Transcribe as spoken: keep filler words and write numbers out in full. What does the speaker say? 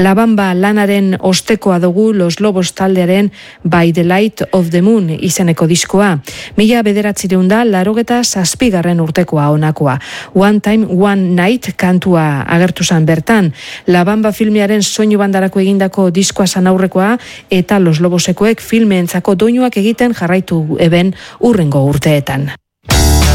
La Bamba lanaren ostekoa dugu Los Lobos taldearen By the Light of the Moon izeneko diskoa. Mila bederatzireun da larogeta zazpigarren urtekoa honakoa. One Time, One Night kantua agertu zan bertan. La Bamba filmearen soinu bandarako egindako diskoa zan aurrekoa eta Los Lobosekoek filmeentzako doinuak egiten jarraitu eben urrengo urteetan.